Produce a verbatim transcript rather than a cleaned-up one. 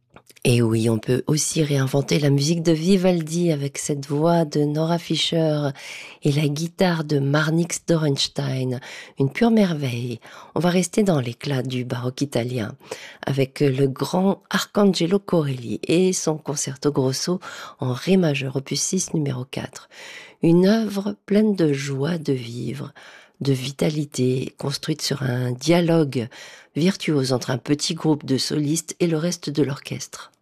Et oui, on peut aussi réinventer la musique de Vivaldi avec cette voix de Nora Fischer et la guitare de Marnix Dorenstein, une pure merveille. On va rester dans l'éclat du baroque italien avec le grand Arcangelo Corelli et son concerto grosso en ré majeur opus six numéro quatre. Une œuvre pleine de joie de vivre, de vitalité, construite sur un dialogue virtuose entre un petit groupe de solistes et le reste de l'orchestre.